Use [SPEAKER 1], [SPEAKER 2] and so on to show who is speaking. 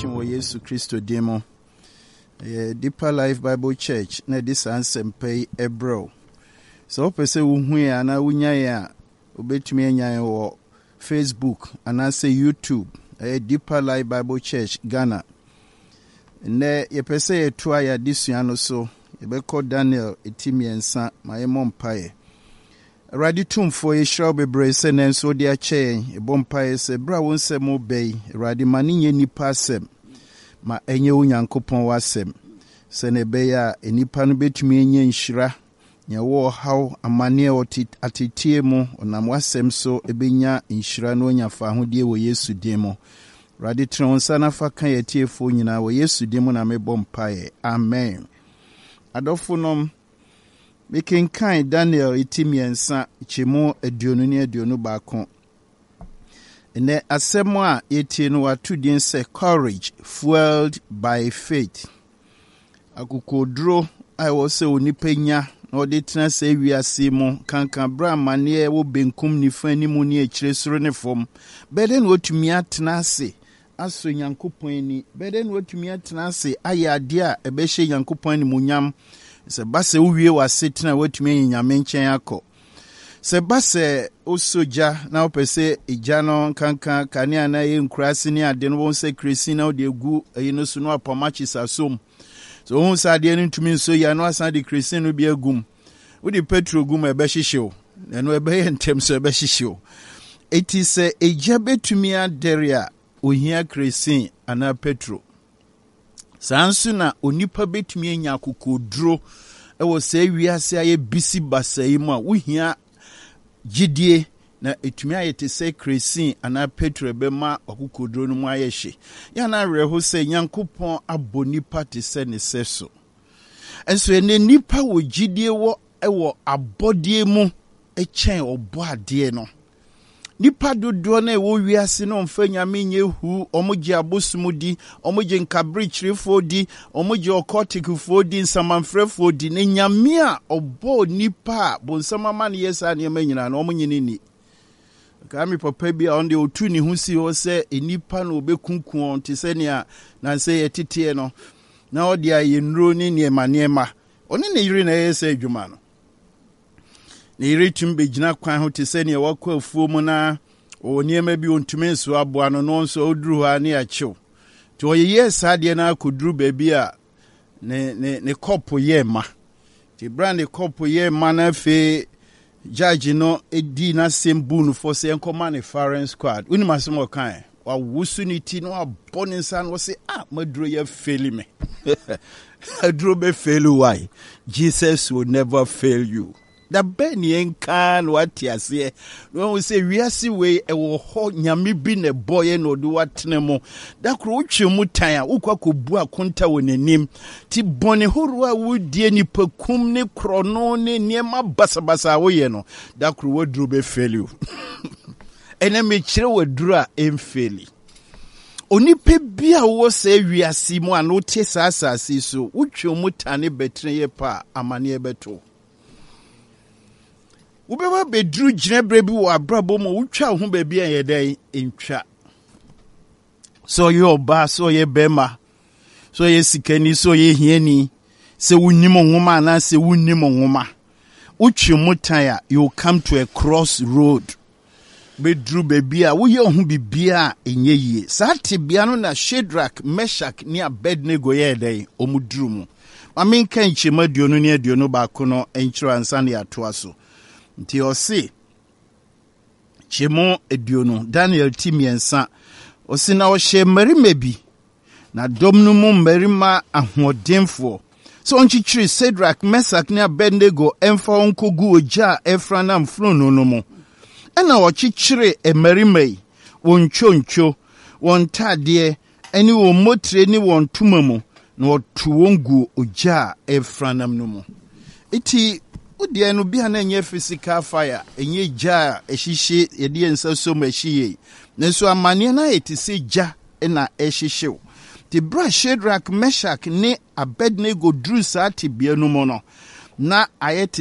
[SPEAKER 1] wo Yesu Kristo demo. Deeper Life Bible Church na this ansem pay ebro. So pese wo hu ya na wunya ya obetumi anya wo Facebook and say YouTube. Deeper Life Bible Church Ghana. Ne ye pese ye toa ya disua no so ye be call Daniel etimiensa ma ye mompae. Radi tumfo ye shraw bebre se nenso de ache e bompae se bra won se mo bei radi mani nye nipa asem ma enye onyankopon wasem se ne be ya enipa no betumi enye nhira nya wo haw amane atitie mu onam wasem so ebenya nhira no onyafa hodie wo Yesu demo. Radi tronsa na fa kan yetiefo nyina wo Yesu demo na me bompae. Amen. Adofunom making kind Daniel itimiensa chemo aduonu ne aduonu baako. Ene asemo a yetie no watudin se courage fueled by faith. Akukodro I was se onipenya na ode tena se wiase mu kankan bra mane wo benkum ni fani mu ne akire soro ne fom. Beden wotumi atena ase aso Nyankopɔn ni. Beden wotumi atena ase ayade a ebehye Nyankopɔn ni munyam. Se base uwie wasetena watumi nyame nkyɛn akɔ. Se base osoja na opese ija no kankan kane na ye nkurase ni ade no won se kresi na ode egu eyino so no apamachi sasom. So won sa ade no ntumi nso ya no asan de kresi no bi agum. Wo de petro gum ebe hyehyew. Eno ebe ye ntem so ebe hyehyew. Eti se eja betumi aderia ohia kresi ana petro. Sansu na onipa betumi anya akokoduro ewo se wiase aye bisi basai mu a wohia gidie na etumi ayete se kresi ana petro bema akokoduro no mu ayehye ya na reho se Nyankopon abonipa te se ne seso enso ene nipa wo gidie wo ewo abodie mu echen obo ade no nipa dodo na wo wiase no mfa nyame nyehu omoje abosumudi omoje nkabrichirefo di omoje okotikufo di nsamanfrefo di ne nyame a obo nipa bonsamama ne yesa ne manyina na omonyini ni kami papa bi a onde otu ni hu si ho se enipa na obekunku on te se ne a na se yetete no na odi ayenro ni ne manema oni ne yiri na yesa adwuma no ne iritum begina kwan ho te se ne wakɔ afuo mu na oniema bi ontumi nso aboa no no nso oduru ha ne akyew to oyeye saade na akoduru baabi a ne kopo ye ma ti brand kopo ye ma na fe judge no edi na sembu no for se enkoma ne foreign squad uni masemo kan wa wusuniti no abone nsan wo se maduro ye fail me aduro be fail why Jesus will never fail you. Da beni enkan wati ase no we say wiase we ewo ho nyame bi ne boye no do watene mo da kro utwe mu tan a ukwakobu akonta wonanim ti bone horo a wudie ni pakum ne krono ne niema basabasa wo ye no da kro waduro be fail you ene me kire waduro a emfeli onipa bia wo se wiase mu an wote sasase so utwe mu tane betre ye pa amane beto Ubeba bedru ginebre bi wo abrabo mo utwa ho ba bi ayedai entwa so ye oba so ye bema so ye sikani so ye hiani se wunnim nwoma na se wunnim nwoma utwe mutaya you come to a crossroad bedru ba bi a wo ye ho bibia enye yie sate bia no na Shadrach Meshach ni Abednego ye dai omudru mu maminka nchema duonu ne aduonu baako no enchiro ansan ya toaso nti osi chemo eduonu Daniel timiensa osi na o hye marima bi na domnu mu marima ahodenfo so onchichiri Shadrach Meshach ne Abednego emfa onkogu oja efrana mfrono no mu ena ochichiri emarima yi wonchoncho wontade eni wo motre ni wontumamu na otu wongu oja efrana no mu iti Udi enu bia na enye physical fire enye ja ehihye yede ensa so mahie nenso amane na etise ja na ehihye ti bra Shadrach Meshach ne Abednego dru sa tibia no mo no na ayete